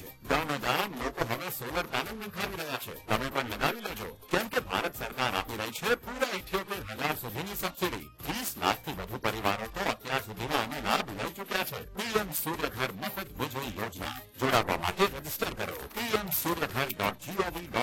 છે. ગામે ગામ લોકો હવે સોલર પેનલ નંખાવી રહ્યા છે. તમે પણ લગાવી લેજો, કેમ કે ભારત સરકાર આપી રહી છે પૂરા 78,000 સુધીની સબસિડી. 30 લાખથી વધુ પરિવારો તો અત્યાર સુધીમાં આનો લાભ લઈ ચૂક્યા છે. પીએમ સૂર્યઘર મફત વીજળી યોજના જોડાવા માટે રજીસ્ટર કરો. pmsuryaghar.gov.in